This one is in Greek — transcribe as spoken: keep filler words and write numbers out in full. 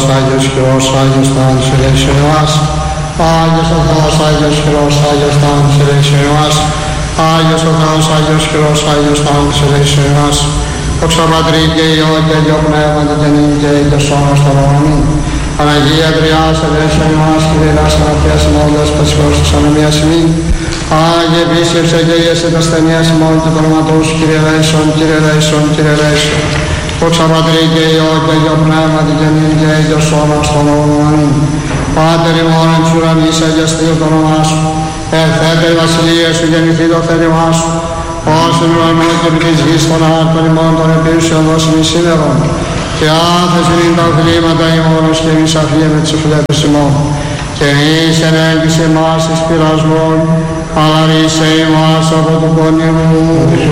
Άγιος Χειρός, Άγιος Θάνατος ελέησον ημάς. Άγιος ο Θεός, Άγιος Χειρός, Άγιος Θάνατος ελέησον ημάς. Άγιος ο Θεός, Άγιος Χειρός, Άγιος Θάνατος ελέησον ημάς. Δόξα Πατρί και Υιό και Αγίο Πνεύματι και νυν και ει και σώμα στον αιώνα. Παναγία Τριάς, ελέησον ημάς, Κύριε δάσκαλα αμαρτίας ημών, Δέσποτας Θεός της ανομίας ημών. Άγιε επίσκεψε και Ιεσαι τας ασθενείας ημών και το όνομα Του, Κύριε ελέησον, Κύριε ελέησον, Κύριε ελέησον. Δόξα Πατρί και Υιό και Αγίο Πνεύματι και νυν και ει και σώμα στον αιώνα. Πάτερ ημών εν τους ουρανείς, αγιαστείτε το όνομά Σου. Ερθέτε η βασιλεία Σου, γεννηθείτε το θέλημά Σου. Ως εν ουρανό και επί της γης των άρτων ημών των επίουσιων δώσιμης σύνερων. Και άφεσιν ειν τα οφειλήματα ημώνος και εμείς αφίεμε τις οφειλέτες ημών. Και εις εν έγκυσε εμάς εις πειρασμών, αλλά ρίσε ημάς από του πονηρού.